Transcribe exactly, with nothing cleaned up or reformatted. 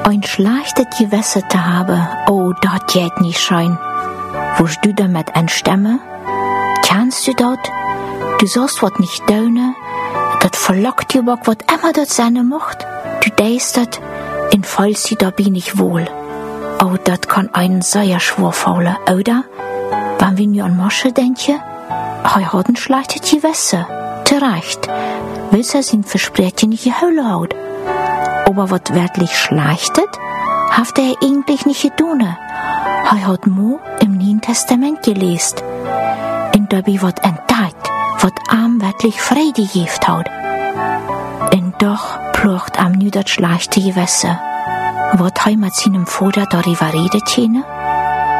Ein schlechtes Gewässer zu haben, oh, das geht nicht schön. Wost du damit entstemmen? Kennst du das? Du sollst wat nicht tun, das verlockt dir auch, wat immer das sein macht. Du denkst das, in fallst du dabei nicht wohl. Oh, das kann einen sehr schwer fallen, oder? Wenn wir nur an Mosche denken, er hat ein schlechtes Gewässer. Zurecht, weil er sein Versprechen nicht gehalten hat. Aber was wirklich schlechtet, hat er eigentlich nicht getan. Er hat nur im Neuen Testament gelesen. Und dabei wird entdeckt, was ihm wirklich Friede gibt hat. Und doch plagt ihm nur das schlechte Gewässer. Wird er mit seinem Vater darüber reden können?